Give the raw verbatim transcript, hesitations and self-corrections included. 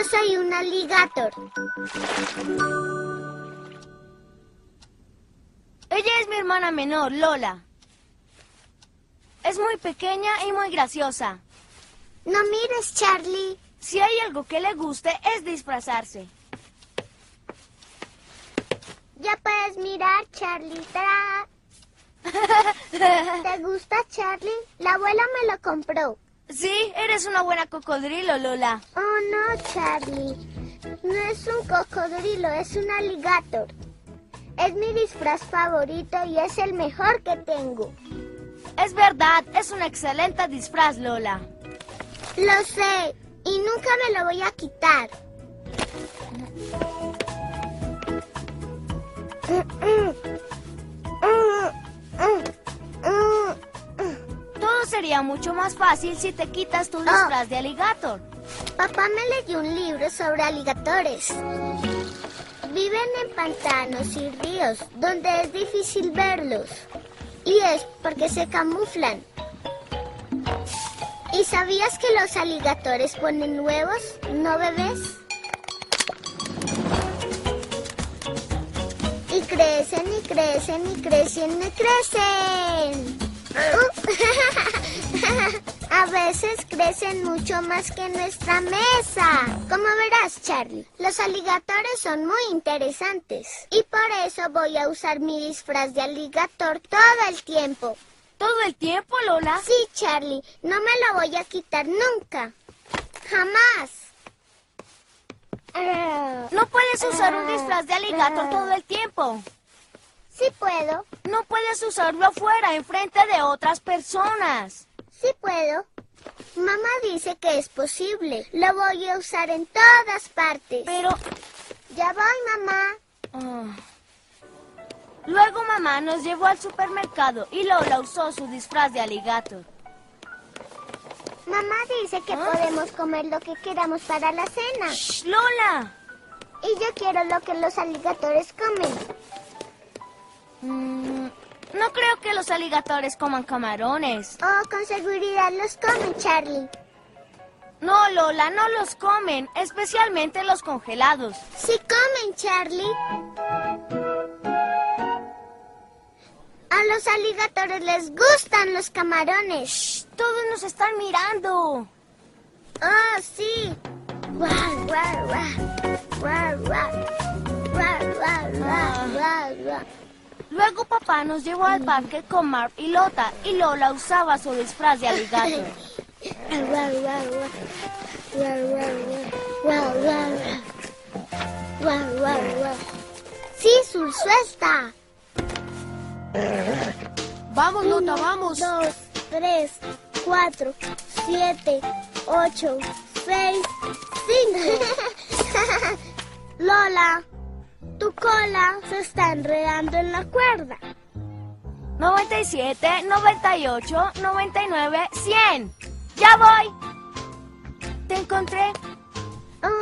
soy un alligator. Ella es mi hermana menor, Lola. Es muy pequeña y muy graciosa. No mires, Charlie. Si hay algo que le guste, es disfrazarse. Ya puedes mirar, Charlie. ¡Tarán! ¿Te gusta, Charlie? La abuela me lo compró. Sí, eres una buena cocodrilo, Lola. Oh, no, Charlie. No es un cocodrilo, es un alligator. Es mi disfraz favorito y es el mejor que tengo. Es verdad, es un excelente disfraz, Lola. Lo sé, y nunca me lo voy a quitar. Todo sería mucho más fácil si te quitas tu disfraz oh. de alligator. Papá me leyó un libro sobre aligatores. Viven en pantanos y ríos donde es difícil verlos. Y es porque se camuflan. ¿Y sabías que los aligatores ponen huevos, no bebés? Y crecen y crecen y crecen y crecen. Uh. A veces crecen mucho más que nuestra mesa. Como verás, Charlie, los aligatores son muy interesantes. Y por eso voy a usar mi disfraz de alligator todo el tiempo. ¿Todo el tiempo, Lola? Sí, Charlie. No me lo voy a quitar nunca. Jamás. No puedes usar un disfraz de alligator todo el tiempo. Sí puedo. No puedes usarlo afuera, enfrente de otras personas. Sí puedo. Mamá dice que es posible. Lo voy a usar en todas partes. Pero... Ya voy, mamá. Oh. Luego mamá nos llevó al supermercado y Lola usó su disfraz de alligator. Mamá dice que ¿Ah? podemos comer lo que queramos para la cena. ¡Shh, Lola! Y yo quiero lo que los aligatores comen. Mm, no creo que los aligatores coman camarones. Oh, con seguridad los comen, Charlie. No, Lola, no los comen, especialmente los congelados. Sí comen, Charlie. A los aligatores les gustan los camarones. Shh, todos nos están mirando. Oh, sí. Guau, guau, guau. Guau, guau. Guau, guau, guau, guau, guau. Luego papá nos llevó al parque con Marv y Lota y Lola usaba su disfraz de alligator. Guau, guau, guau. Guau, guau, guau. Guau, guau, guau. Guau, guau, guau. Sí, Sul, suelta. Vamos, Lota, vamos. Dos, tres, cuatro, siete, ocho, seis, cinco. Lola, tu cola se está enredando en la cuerda. noventa y siete, noventa y ocho, noventa y nueve, cien. ¡Ya voy! Te encontré.